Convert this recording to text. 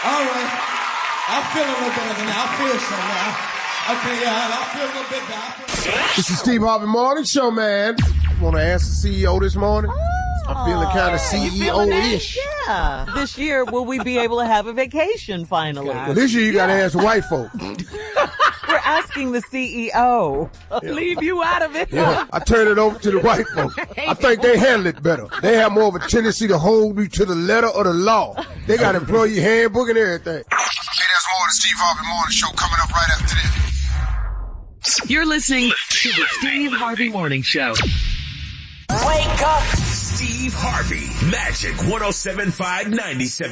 All right. I feel a little better now. I feel some now. Okay, I feel a little bit better. This is Steve Harvey Morning Show, man. Want to ask the CEO this morning? I'm feeling kind of CEO-ish. Yeah. This year, will we be able to have a vacation finally? Well, this year you got to ask the white folk. We're asking the CEO. Leave you out of it. Yeah, I turn it over to the white folk. I think they handle it better. They have more of a tendency to hold you to the letter of the law. They got employee handbook and everything. Hey, there's more of the Steve Harvey Morning Show coming up right after this. You're listening to the Steve Harvey Morning Show. Wake up! Steve Harvey, Magic 107.5 97.